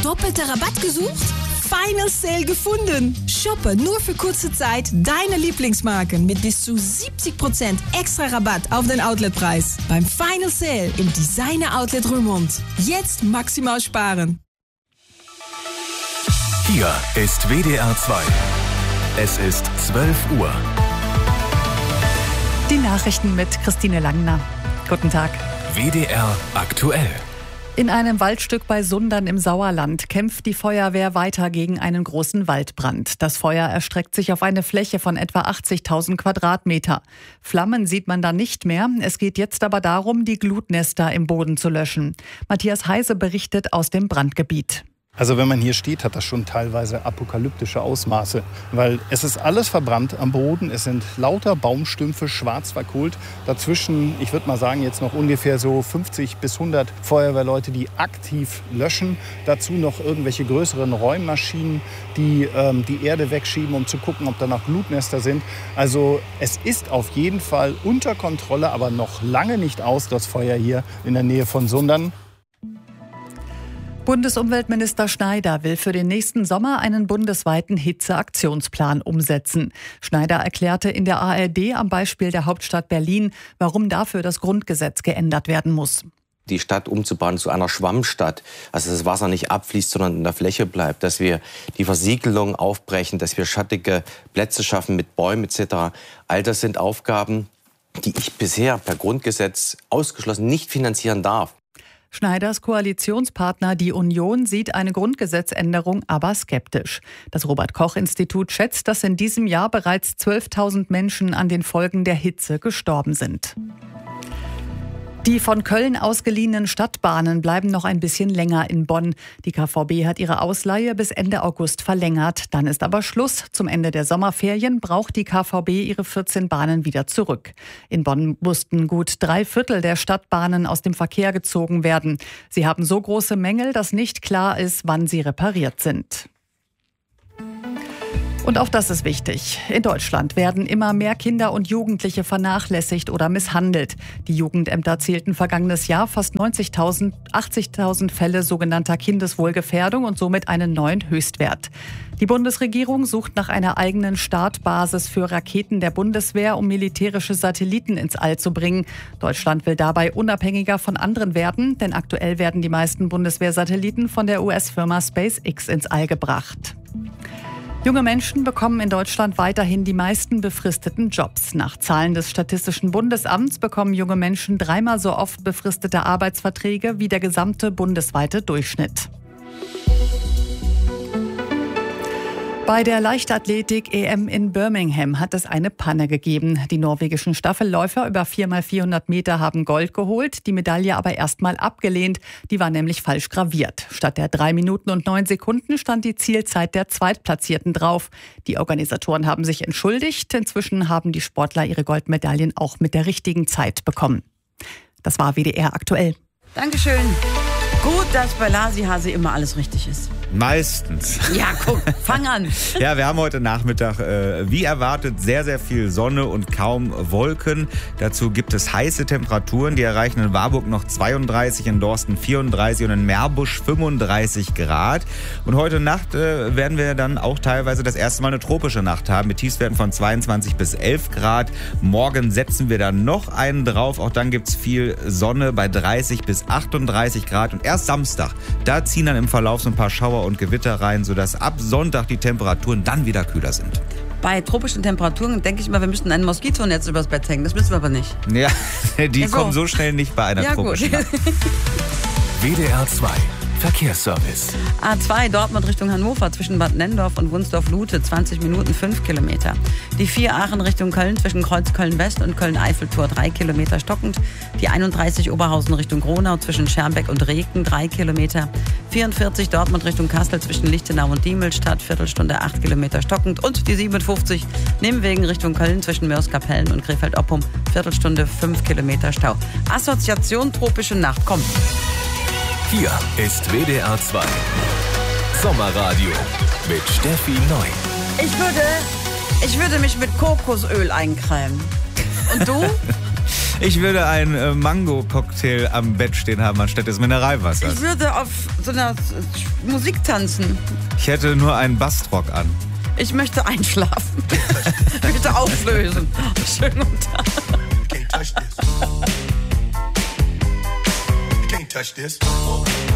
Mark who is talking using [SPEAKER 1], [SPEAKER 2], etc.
[SPEAKER 1] Doppelter Rabatt gesucht? Final Sale gefunden. Shoppe nur für kurze Zeit deine Lieblingsmarken mit bis zu 70% extra Rabatt auf den Outletpreis. Beim Final Sale im Designer Outlet Roermond. Jetzt maximal sparen.
[SPEAKER 2] Hier ist WDR 2. Es ist 12 Uhr.
[SPEAKER 3] Die Nachrichten mit Christine Langner. Guten Tag.
[SPEAKER 2] WDR aktuell.
[SPEAKER 3] In einem Waldstück bei Sundern im Sauerland kämpft die Feuerwehr weiter gegen einen großen Waldbrand. Das Feuer erstreckt sich auf eine Fläche von etwa 80.000 Quadratmeter. Flammen sieht man da nicht mehr. Es geht jetzt aber darum, die Glutnester im Boden zu löschen. Matthias Heise berichtet aus dem Brandgebiet.
[SPEAKER 4] Also wenn man hier steht, hat das schon teilweise apokalyptische Ausmaße, weil es ist alles verbrannt am Boden. Es sind lauter Baumstümpfe, schwarz verkohlt. Dazwischen, ich würde mal sagen, jetzt noch ungefähr so 50 bis 100 Feuerwehrleute, die aktiv löschen. Dazu noch irgendwelche größeren Räummaschinen, die die Erde wegschieben, um zu gucken, ob da noch Glutnester sind. Also es ist auf jeden Fall unter Kontrolle, aber noch lange nicht aus, das Feuer hier in der Nähe von Sundern.
[SPEAKER 3] Bundesumweltminister Schneider will für den nächsten Sommer einen bundesweiten Hitzeaktionsplan umsetzen. Schneider erklärte in der ARD am Beispiel der Hauptstadt Berlin, warum dafür das Grundgesetz geändert werden muss.
[SPEAKER 5] Die Stadt umzubauen zu einer Schwammstadt, also dass das Wasser nicht abfließt, sondern in der Fläche bleibt, dass wir die Versiegelung aufbrechen, dass wir schattige Plätze schaffen mit Bäumen etc. All das sind Aufgaben, die ich bisher per Grundgesetz ausgeschlossen nicht finanzieren darf.
[SPEAKER 3] Schneiders Koalitionspartner, die Union, sieht eine Grundgesetzänderung aber skeptisch. Das Robert-Koch-Institut schätzt, dass in diesem Jahr bereits 12.000 Menschen an den Folgen der Hitze gestorben sind. Die von Köln ausgeliehenen Stadtbahnen bleiben noch ein bisschen länger in Bonn. Die KVB hat ihre Ausleihe bis Ende August verlängert. Dann ist aber Schluss. Zum Ende der Sommerferien braucht die KVB ihre 14 Bahnen wieder zurück. In Bonn mussten gut 3/4 der Stadtbahnen aus dem Verkehr gezogen werden. Sie haben so große Mängel, dass nicht klar ist, wann sie repariert sind. Und auch das ist wichtig. In Deutschland werden immer mehr Kinder und Jugendliche vernachlässigt oder misshandelt. Die Jugendämter zählten vergangenes Jahr fast 80.000 Fälle sogenannter Kindeswohlgefährdung und somit einen neuen Höchstwert. Die Bundesregierung sucht nach einer eigenen Startbasis für Raketen der Bundeswehr, um militärische Satelliten ins All zu bringen. Deutschland will dabei unabhängiger von anderen werden, denn aktuell werden die meisten Bundeswehrsatelliten von der US-Firma SpaceX ins All gebracht. Junge Menschen bekommen in Deutschland weiterhin die meisten befristeten Jobs. Nach Zahlen des Statistischen Bundesamts bekommen junge Menschen 3-mal so oft befristete Arbeitsverträge wie der gesamte bundesweite Durchschnitt. Bei der Leichtathletik-EM in Birmingham hat es eine Panne gegeben. Die norwegischen Staffelläufer über 4x400 Meter haben Gold geholt, die Medaille aber erstmal abgelehnt. Die war nämlich falsch graviert. Statt der 3 Minuten und 9 Sekunden stand die Zielzeit der Zweitplatzierten drauf. Die Organisatoren haben sich entschuldigt. Inzwischen haben die Sportler ihre Goldmedaillen auch mit der richtigen Zeit bekommen. Das war WDR aktuell.
[SPEAKER 6] Dankeschön. Gut, dass bei Lasi Hase immer alles richtig ist.
[SPEAKER 7] Meistens.
[SPEAKER 6] Ja, guck, fang an.
[SPEAKER 7] Ja, wir haben heute Nachmittag, wie erwartet, sehr, sehr viel Sonne und kaum Wolken. Dazu gibt es heiße Temperaturen. Die erreichen in Warburg noch 32, in Dorsten 34 und in Meerbusch 35 Grad. Und heute Nacht werden wir dann auch teilweise das erste Mal eine tropische Nacht haben mit Tiefstwerten von 22 bis 11 Grad. Morgen setzen wir dann noch einen drauf. Auch dann gibt es viel Sonne bei 30 bis 38 Grad. Und erst Samstag, da ziehen dann im Verlauf so ein paar Schauer und Gewitter rein, sodass ab Sonntag die Temperaturen dann wieder kühler sind.
[SPEAKER 6] Bei tropischen Temperaturen denke ich mal, wir müssten ein Moskitonetz übers Bett hängen. Das müssen wir aber nicht.
[SPEAKER 7] Ja, die kommen so schnell nicht bei einer tropischen Nacht.
[SPEAKER 2] WDR 2 Verkehrsservice.
[SPEAKER 6] A2 Dortmund Richtung Hannover zwischen Bad Nendorf und Wunsdorf-Lute 20 Minuten 5 Kilometer. Die 4 Aachen Richtung Köln zwischen Kreuz Köln-West und Köln-Eiffeltor 3 Kilometer stockend. Die 31 Oberhausen Richtung Gronau zwischen Schermbeck und Reken 3 Kilometer. 44 Dortmund Richtung Kassel zwischen Lichtenau und Diemelstadt Viertelstunde 8 Kilometer stockend. Und die 57 Nimwegen Richtung Köln zwischen Mörs-Kapellen und Krefeld-Oppum Viertelstunde 5 Kilometer Stau. Assoziation tropische Nacht, komm.
[SPEAKER 2] Hier ist WDR 2 Sommerradio mit Steffi Neu.
[SPEAKER 6] Ich würde mich mit Kokosöl eincremen. Und du?
[SPEAKER 7] Ich würde einen Mango-Cocktail am Bett stehen haben, anstatt des Mineralwassers.
[SPEAKER 6] Ich würde auf so einer Musik tanzen.
[SPEAKER 7] Ich hätte nur einen Bastrock an.
[SPEAKER 6] Ich möchte einschlafen. Ich möchte auflösen. Schönen guten Tag.
[SPEAKER 8] Can't touch this.